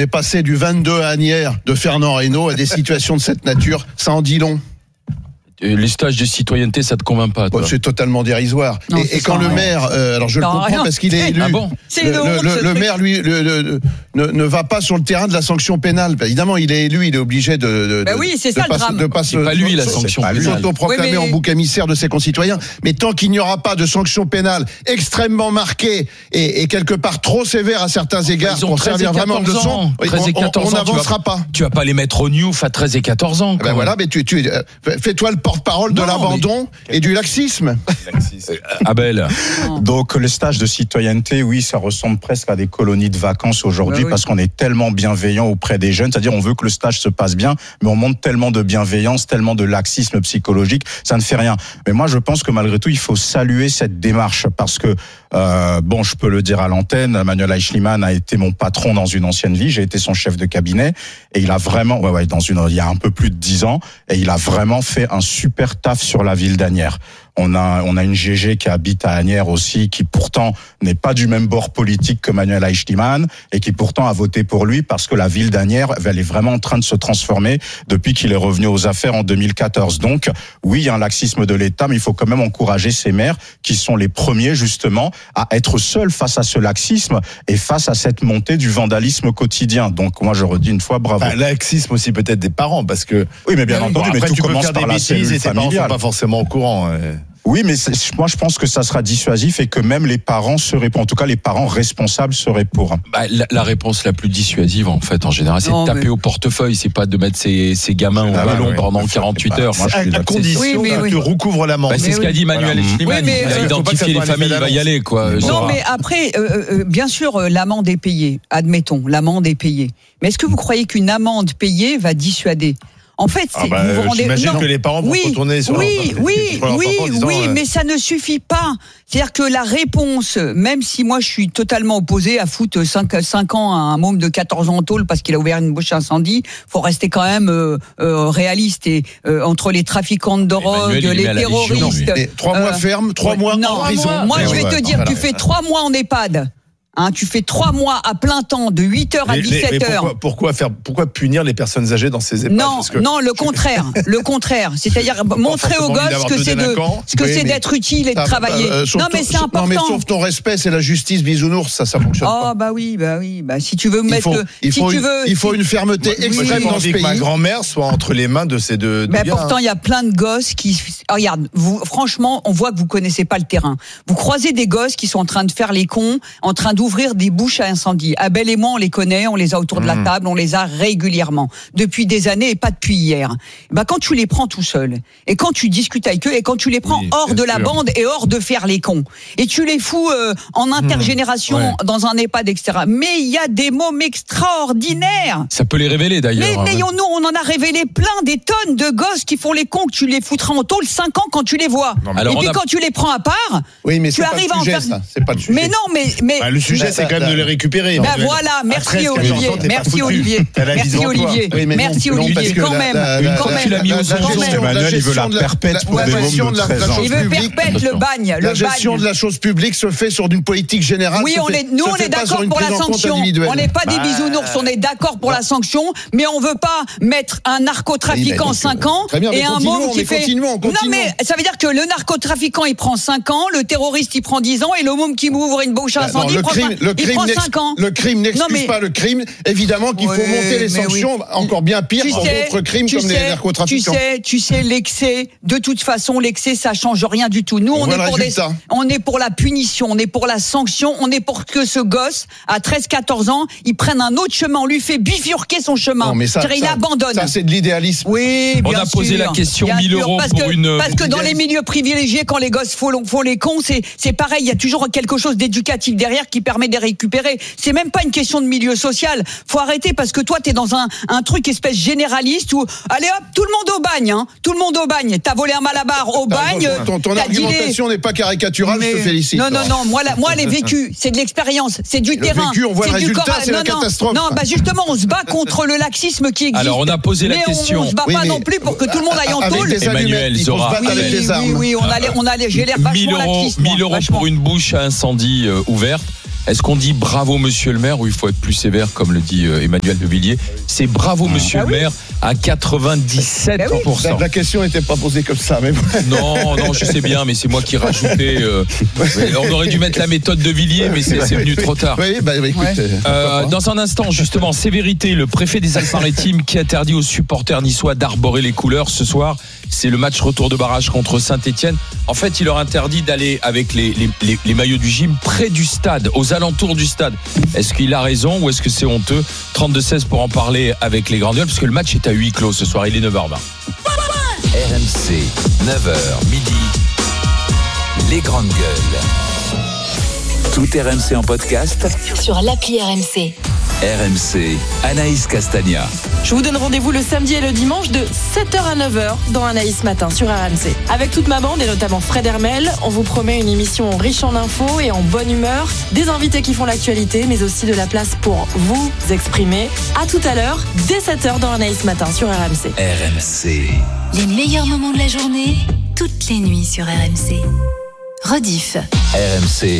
est passé du 22 à Asnières de Fernand Reynaud à des situations de cette nature. Ça en dit long. Les stages de citoyenneté, ça te convainc pas, toi? C'est totalement dérisoire. Non, et quand le maire, alors je le comprends parce qu'il est élu. Ah bon? Le maire, lui, ne va pas sur le terrain de la sanction pénale. Évidemment, il est élu, il est obligé de. Oui, c'est ça le drame. C'est pas lui la sanction pénale. S'autoproclamer en bouc émissaire de ses concitoyens. Mais tant qu'il n'y aura pas de sanction pénale extrêmement marquée et quelque part trop sévère à certains égards pour servir vraiment de leçon, on n'avancera pas. Tu vas pas les mettre au Newf à 13 et 14 ans. Ben voilà, mais fais-toi le porte-parole de l'abandon et du laxisme. Abel. Donc le stage de citoyenneté, oui, ça ressemble presque à des colonies de vacances aujourd'hui parce qu'on est tellement bienveillant auprès des jeunes, c'est-à-dire on veut que le stage se passe bien, mais on montre tellement de bienveillance, tellement de laxisme psychologique, ça ne fait rien. Mais moi je pense que malgré tout, il faut saluer cette démarche parce que je peux le dire à l'antenne, Manuel Aeschlimann a été mon patron dans une ancienne vie, j'ai été son chef de cabinet et il a vraiment, il y a un peu plus de 10 ans, et il a vraiment fait un super taf sur la ville d'Asnières. On a une GG qui habite à Asnières aussi, qui pourtant n'est pas du même bord politique que Manuel Aeschlimann et qui pourtant a voté pour lui parce que la ville d'Asnières, elle est vraiment en train de se transformer depuis qu'il est revenu aux affaires en 2014. Donc, oui, il y a un laxisme de l'État, mais il faut quand même encourager ces maires qui sont les premiers justement à être seuls face à ce laxisme et face à cette montée du vandalisme quotidien. Donc, moi, je redis une fois, bravo. Laxisme aussi peut-être des parents, parce que oui, mais bien entendu, mais tout commence par la cellule familiale. Tes parents sont pas forcément au courant. Oui, mais moi je pense que ça sera dissuasif et que même les parents seraient pour, en tout cas les parents responsables seraient pour. La réponse la plus dissuasive en fait en général, c'est de taper au portefeuille, c'est pas de mettre ses gamins au ballon pendant 48 heures. Moi, à condition que recouvre l'amende. C'est ce qu'a dit Manuel Aeschlimann, il a identifié les familles, il va y aller quoi. Non mais après, bien sûr l'amende est payée, admettons, l'amende est payée. Mais est-ce que vous croyez qu'une amende payée va dissuader ? En fait, j'imagine que les parents vont se retourner sur leur enfant, mais ça ne suffit pas. C'est-à-dire que la réponse, même si moi je suis totalement opposé à foutre 5 ans à un môme de 14 ans en tôle parce qu'il a ouvert une bouche à incendie, faut rester quand même réaliste et entre les trafiquants de drogue, les terroristes. 3 mois ferme, 3 mois en prison. Moi je vais te dire, tu fais 3 mois en EHPAD. Tu fais 3 mois à plein temps de 8h à 17h. Pourquoi punir les personnes âgées dans ces EHPAD? Non, le contraire. C'est-à-dire montrer aux gosses ce que c'est d'être utile et de travailler. Non, mais c'est important. Non, mais sauf ton respect, c'est la justice bisounours, ça fonctionne pas. Oh, bah oui. Si tu veux mettre il faut une fermeté extrême dans ce pays. Ma grand-mère soit entre les mains de ces deux gars. Pourtant, il y a plein de gosses qui, regarde, franchement, on voit que vous connaissez pas le terrain. Vous croisez des gosses qui sont en train de faire les cons, en train d'ouvrir des bouches à incendie. Abel et moi, on les connaît, on les a autour de la table, on les a régulièrement, depuis des années et pas depuis hier. Quand tu les prends tout seul, et quand tu discutes avec eux, et quand tu les prends hors de la bande et hors de faire les cons, et tu les fous en intergénération dans un EHPAD, etc. Mais il y a des mômes extraordinaires. Ça peut les révéler d'ailleurs. Mais nous, on en a révélé plein, des tonnes de gosses qui font les cons, que tu les foutras en tôle 5 ans quand tu les vois. Et puis quand tu les prends à part, tu arrives à en faire... C'est pas le sujet. Mais non, mais... le sujet, c'est quand même de les récupérer. Voilà, merci Olivier. Merci Olivier. Quand même. Emmanuel, il veut la perpète pour des mômes de 13 ans. Il veut perpète le bagne. La gestion de la chose publique se fait sur une politique générale. Oui, nous on est d'accord pour la sanction. On n'est pas des bisounours, on est d'accord pour la sanction, mais on veut pas mettre un narcotrafiquant 5 ans et un môme qui fait... Non mais ça veut dire que le narcotrafiquant il prend 5 ans, le terroriste il prend 10 ans et le môme qui m'ouvre une bouche à incendie il prend 5 ans. Le crime n'excuse pas le crime. Évidemment qu'il faut monter les sanctions encore bien pire pour d'autres crimes comme les narcotrafiquants. Tu sais, l'excès, de toute façon, l'excès, ça change rien du tout. Nous, on est pour la punition, on est pour la sanction, on est pour que ce gosse, à 13-14 ans, il prenne un autre chemin, on lui fait bifurquer son chemin. Non, mais il abandonne. Ça, c'est de l'idéalisme. Oui, bien sûr. On a posé la question 1000 euros pour une... Parce que dans les milieux privilégiés, quand les gosses font les cons, c'est pareil, il y a toujours quelque chose d'éducatif derrière qui permet de les récupérer. C'est même pas une question de milieu social. Faut arrêter parce que toi, t'es dans un truc espèce généraliste où, allez hop, tout le monde au bagne, tout le monde au bagne. T'as volé un malabar au bagne. Ton argumentation n'est pas caricaturale, je te félicite. Non, moi, elle est vécue. C'est de l'expérience, c'est du terrain. Vécu, on voit le résultat, c'est la catastrophe. Non, justement, on se bat contre le laxisme qui existe. Alors, on a posé la question. On se bat pas non plus pour que tout le monde aille en tôle. Emmanuel Zora. Oui, j'ai l'air vachement laxiste. 1000 euros pour une bouche à incendie ouverte. Est-ce qu'on dit bravo monsieur le maire ou il faut être plus sévère comme le dit Emmanuel de Villiers? C'est bravo monsieur le maire à 97%. La question n'était pas posée comme ça, mais non, je sais bien, mais c'est moi qui rajoutais. On aurait dû mettre la méthode de Villiers, mais c'est venu trop tard. Oui, écoutez. Dans un instant, justement, sévérité, le préfet des Alpes-Maritimes qui interdit aux supporters niçois d'arborer les couleurs ce soir. C'est le match retour de barrage contre Saint-Etienne. En fait, il leur interdit d'aller avec les maillots du gym près du stade, aux alentours du stade. Est-ce qu'il a raison ou est-ce que c'est honteux? 32-16 pour en parler avec les grandes gueules, parce que le match est à huis clos ce soir, il est 9h20. RMC, 9h midi, les grandes gueules. Tout RMC en podcast sur l'appli RMC. RMC, Anaïs Castagna. Je vous donne rendez-vous le samedi et le dimanche de 7h à 9h dans Anaïs Matin sur RMC. Avec toute ma bande et notamment Fred Hermel, on vous promet une émission riche en infos et en bonne humeur, des invités qui font l'actualité, mais aussi de la place pour vous exprimer. À tout à l'heure, dès 7h dans Anaïs Matin sur RMC. RMC. Les meilleurs moments de la journée, toutes les nuits sur RMC. Rediff. RMC.